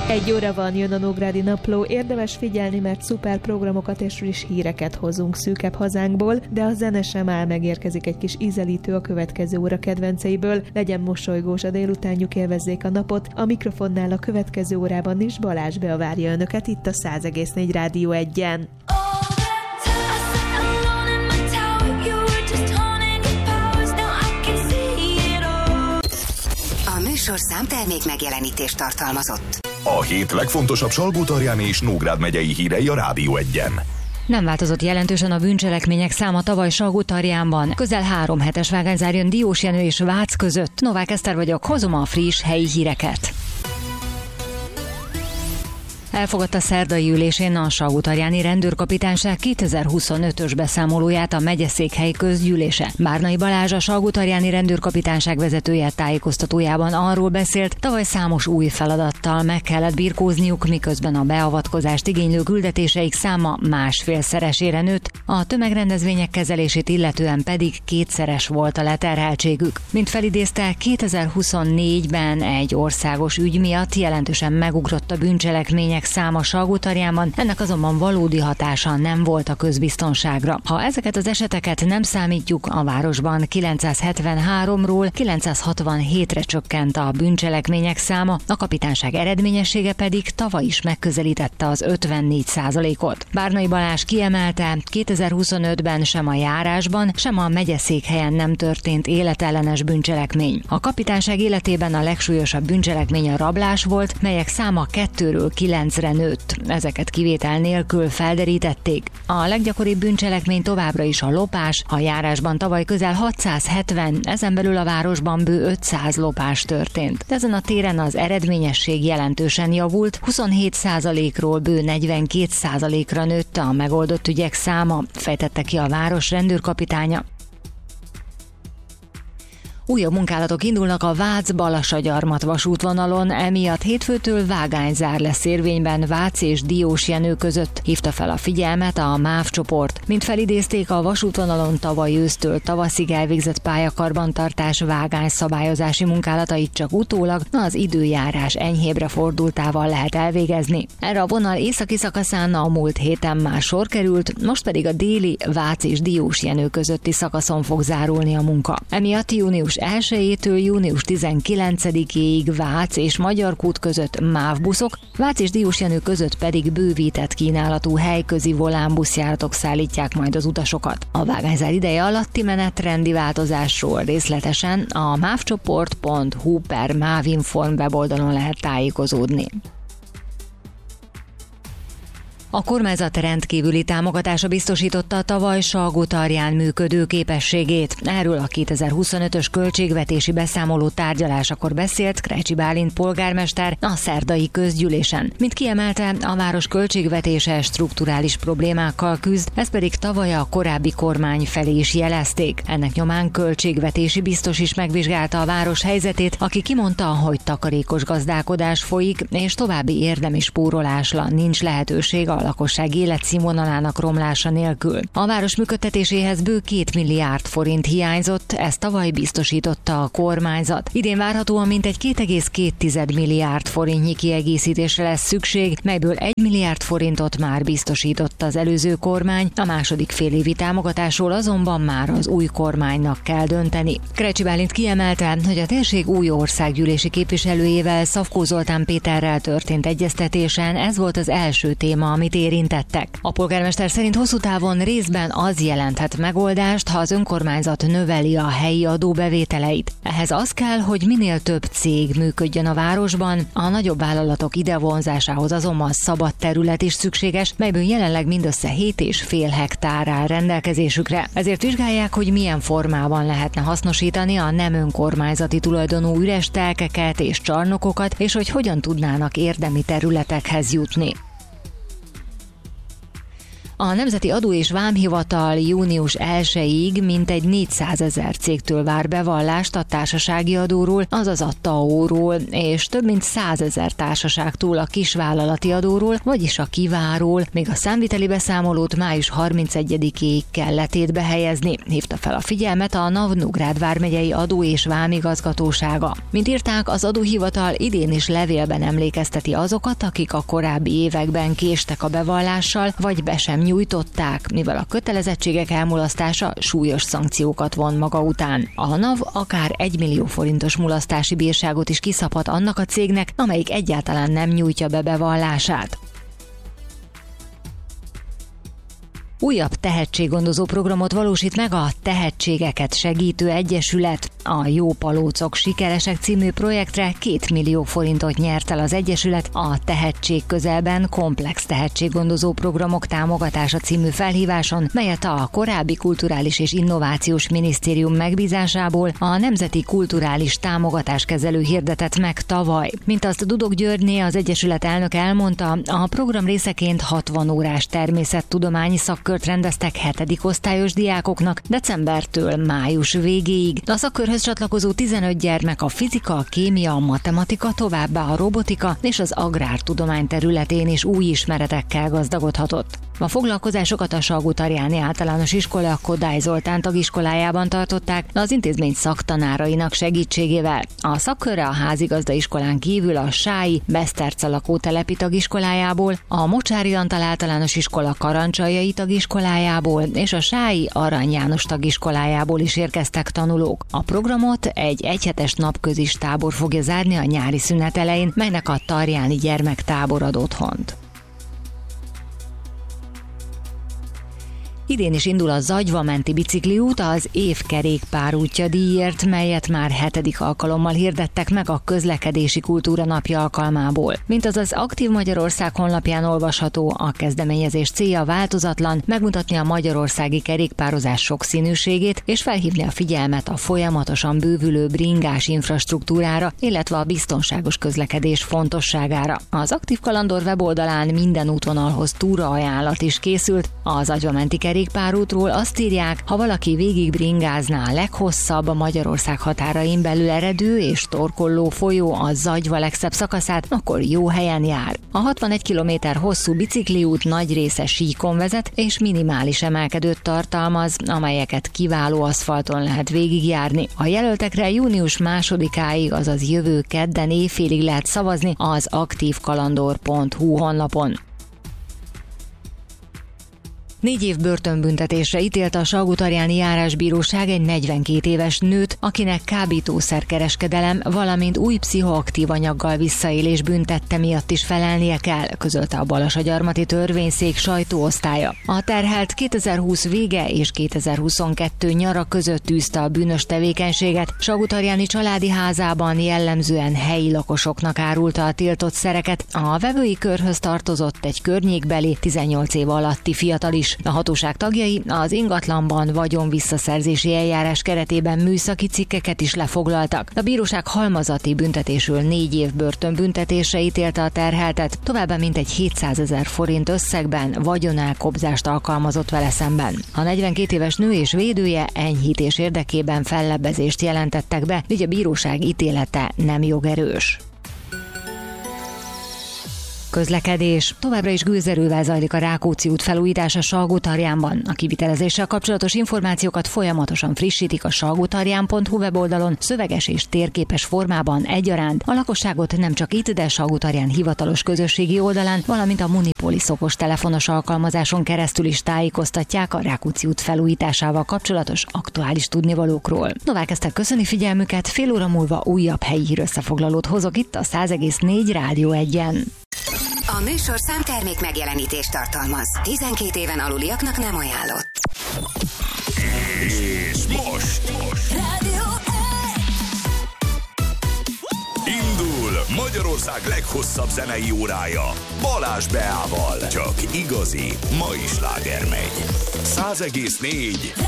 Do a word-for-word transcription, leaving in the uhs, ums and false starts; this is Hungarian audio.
Egy óra van, jön a Nógrádi Napló, érdemes figyelni, mert szuper programokat és friss híreket hozunk szűkebb hazánkból, de a zene sem áll, megérkezik egy kis ízelítő a következő óra kedvenceiből. Legyen mosolygós a délutánjuk, élvezzék a napot. A mikrofonnál a következő órában is Balázs Bea várja önöket itt a száz egész négy Rádió egyen. A műsorszám termék megjelenítést tartalmazott. A hét legfontosabb Salgótarjáni és Nógrád megyei hírei a Rádió egyen. Nem változott jelentősen a bűncselekmények száma tavaly Salgótarjánban. Közel három hetes vágányzár jön Diósjenő és Vác között. Novák Eszter vagyok, hozom a friss helyi híreket. Elfogadta szerdai ülésén a Salgótarjáni Rendőrkapitányság kétezer-huszonötös beszámolóját a megyeszékhely közgyűlése. Bárnai Balázs, a Salgótarjáni Rendőrkapitányság vezetője tájékoztatójában arról beszélt, tavaly számos új feladattal meg kellett birkózniuk, miközben a beavatkozást igénylő küldetéseik száma másfélszeresére nőtt, a tömegrendezvények kezelését illetően pedig kétszeres volt a leterheltségük. Mint felidézte, kétezer-huszonnégyben egy országos ügy miatt jelentősen megugrott a bűncselekmények száma Salgótarjánban, ennek azonban valódi hatása nem volt a közbiztonságra. Ha ezeket az eseteket nem számítjuk, a városban kilencszázhetvenháromról kilencszázhatvanhétre csökkent a bűncselekmények száma, a kapitányság eredményessége pedig tavaly is megközelítette az ötvennégy százalékot. Bárnai Balázs kiemelte, kétezer-huszonötben sem a járásban, sem a megyeszékhelyen nem történt életellenes bűncselekmény. A kapitányság életében a legsúlyosabb bűncselekmény a rablás volt, melyek száma kettőről kilencre nőtt. Ezeket kivétel nélkül felderítették. A leggyakoribb bűncselekmény továbbra is a lopás, a járásban tavaly közel hatszázhetven, ezen belül a városban bő ötszáz lopás történt. Ezen a téren az eredményesség jelentősen javult, huszonhét százalékról bő negyvenkét százalékra nőtt a megoldott ügyek száma, fejtette ki a város rendőrkapitánya. Újabb munkálatok indulnak a Vác-Balassagyarmat vasútvonalon, emiatt hétfőtől vágányzár lesz érvényben Vác és Diósjenő között, hívta fel a figyelmet a MÁV csoport. Mint felidézték, a vasútvonalon tavaly ősztől tavaszig elvégzett pályakarbantartás vágányszabályozási munkálatait csak utólag az időjárás enyhébre fordultával lehet elvégezni. Erre a vonal északi szakaszán a múlt héten már sor került, most pedig a déli Vác és Diósjenő közötti szakaszon fog zárulni a munka. Emiatt június elsejétől június tizenkilencedikéig Vác és Magyarkút között MÁV buszok, Vác és Diósjenő között pedig bővített kínálatú helyközi volánbuszjáratok szállítják majd az utasokat. A vágányzár ideje alatti menetrendi változásról részletesen a mávcsoport pont hu per mávinform weboldalon lehet tájékozódni. A kormányzat rendkívüli támogatása biztosította a tavaly Salgótarján működő képességét. Erről a kétezer-huszonötös költségvetési beszámoló tárgyalásakor beszélt Krecsi Bálint polgármester a szerdai közgyűlésen. Mint kiemelte, a város költségvetése strukturális problémákkal küzd, ez pedig tavaly a korábbi kormány felé is jelezték. Ennek nyomán költségvetési biztos is megvizsgálta a város helyzetét, aki kimondta, hogy takarékos gazdálkodás folyik, és további érdemi spórolásra nincs lehetőség a lakosság életszínvonalának romlása nélkül. A város működtetéséhez bő két milliárd forint hiányzott, ezt tavaly biztosította a kormányzat. Idén várhatóan mintegy két egész két milliárd forintnyi kiegészítésre lesz szükség, melyből egy milliárd forintot már biztosított az előző kormány, a második félévi támogatásról azonban már az új kormánynak kell dönteni. Krecsi Bálint kiemelte, hogy a térség új országgyűlési képviselőjével, Szafkó Zoltán Péterrel történt egyeztetésen ez volt az első téma, amit érintettek. A polgármester szerint hosszú távon részben az jelenthet megoldást, ha az önkormányzat növeli a helyi adóbevételeit. Ehhez az kell, hogy minél több cég működjön a városban, a nagyobb vállalatok idevonzásához azonban szabad terület is szükséges, melyből jelenleg mindössze hét és fél hektár áll rendelkezésükre. Ezért vizsgálják, hogy milyen formában lehetne hasznosítani a nem önkormányzati tulajdonú üres telkeket és csarnokokat, és hogy hogyan tudnának érdemi területekhez jutni. A Nemzeti Adó és Vámhivatal június elsejéig mintegy négyszázezer cégtől vár bevallást a társasági adóról, azaz a té á o-ról, és több mint százezer társaságtól a kisvállalati adóról, vagyis a kiváról, még a számviteli beszámolót május harmincegyedikéig kell letétbe helyezni, hívta fel a figyelmet a Novgorod vármegyei adó és vámigazgatósága. Mint írták, az adóhivatal idén is levélben emlékezteti azokat, akik a korábbi években késtek a bevallással, vagy be sem nyújtották, mivel a kötelezettségek elmulasztása súlyos szankciókat von maga után. A NAV akár egy millió forintos mulasztási bírságot is kiszabhat annak a cégnek, amelyik egyáltalán nem nyújtja be bevallását. Újabb tehetséggondozó programot valósít meg a Tehetségeket Segítő Egyesület. A Jó Palócok Sikeresek című projektre két millió forintot nyert el az Egyesület a Tehetség közelben komplex tehetséggondozó programok támogatása című felhíváson, melyet a korábbi Kulturális és Innovációs Minisztérium megbízásából a Nemzeti Kulturális Támogatáskezelő hirdetett meg tavaly. Mint azt Dudok Györgyné, az Egyesület elnök elmondta, a program részeként hatvan órás természettudományi szakkört rendeztek hetedik osztályos diákoknak decembertől május végéig. A szakkörhöz csatlakozó tizenöt gyermek a fizika, a kémia, a matematika, továbbá a robotika és az agrártudomány területén is új ismeretekkel gazdagodhatott. A foglalkozásokat a Salgótarjáni Általános Iskola Kodály Zoltán tagiskolájában tartották az intézmény szaktanárainak segítségével. A szakkörre a házigazda iskolán kívül a Sályi Beszterce lakótelepi tagiskolájából, a Mocsári Antal Általános Iskola Karancsaljai tagiskolájából és a Sályi Arany János tagiskolájából is érkeztek tanulók. A programot egy egyhetes napközis tábor fogja zárni a nyári szünet elején, melynek a Tarjáni Gyermektábor ad otthont. Idén is indul a Zagyvamenti bicikliút az év kerékpárútja díjért, melyet már hetedik alkalommal hirdettek meg a Közlekedési Kultúra Napja alkalmából. Mint az az Aktív Magyarország honlapján olvasható, a kezdeményezés célja változatlan, megmutatni a magyarországi kerékpározás sokszínűségét és felhívni a figyelmet a folyamatosan bővülő bringás infrastruktúrára, illetve a biztonságos közlekedés fontosságára. Az Aktív Kalandor weboldalán minden útvonalhoz túraajánlat is készült. Az Zagyvamenti kerékpárútról azt írják, ha valaki végig bringázná a leghosszabb, a Magyarország határain belül eredő és torkolló folyó a Zagyva legszebb szakaszát, akkor jó helyen jár. A hatvanegy kilométer hosszú bicikliút nagy része síkon vezet és minimális emelkedőt tartalmaz, amelyeket kiváló aszfalton lehet végigjárni. A jelöltekre június másodikáig, azaz jövő kedden éjfélig lehet szavazni az aktívkalandor pont hu honlapon. Négy év börtönbüntetésre ítélte a Salgótarjáni Járásbíróság egy negyvenkét éves nőt, akinek kábítószerkereskedelem, valamint új pszichoaktív anyaggal visszaélés büntette miatt is felelnie kell, közölte a Balasagyarmati törvényszék sajtóosztálya. A terhelt kétezer-húsz vége és kétezer-huszonkettő nyara között tűzte a bűnös tevékenységet, Salgótarjáni családi házában jellemzően helyi lakosoknak árulta a tiltott szereket, a vevői körhöz tartozott egy környékbeli tizennyolc év alatti fiatal is. A hatóság tagjai az ingatlanban vagyon visszaszerzési eljárás keretében műszaki cikkeket is lefoglaltak. A bíróság halmazati büntetésül négy év börtönbüntetésre ítélte a terheltet, továbbá mintegy hétszázezer forint összegben vagyonelkobzást alkalmazott vele szemben. A negyvenkét éves nő és védője enyhítés érdekében fellebbezést jelentettek be, így a bíróság ítélete nem jogerős. Közlekedés. Továbbra is gőzerővel zajlik a Rákóczi út felújítása Salgótarjánban. A kivitelezéssel kapcsolatos információkat folyamatosan frissítik a salgótarján pont hu weboldalon, szöveges és térképes formában egyaránt. A lakosságot nem csak itt, de Salgótarján hivatalos közösségi oldalán, valamint a Munipolis okos telefonos alkalmazáson keresztül is tájékoztatják a Rákóczi út felújításával kapcsolatos aktuális tudnivalókról. Novák kezdtek köszöni figyelmüket, fél óra múlva újabb helyi hírösszefoglalót hozok itt a száz egész négy Rádió egyen. A műsor számtermék megjelenítést tartalmaz. tizenkét éven aluliaknak nem ajánlott. És most, most. Rádió Indul Magyarország leghosszabb zenei órája Balázs Beával. Csak igazi mai sláger megy. száz egész négy